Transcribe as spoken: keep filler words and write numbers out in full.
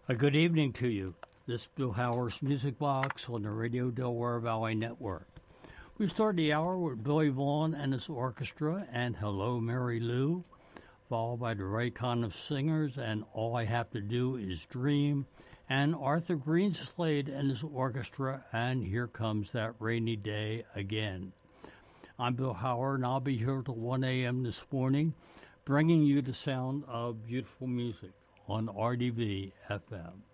A good evening to you. This is Bill Howard's Music Box on the Radio Delaware Valley Network. We start the hour with Billy Vaughn and his orchestra and Hello Mary Lou, followed by the right kind of singers and All I Have to Do Is Dream, and Arthur Greenslade and his orchestra, and Here Comes That Rainy Day Again. I'm Bill Howard, and I'll be here till one a.m. this morning, bringing you the sound of beautiful music on R D V F M.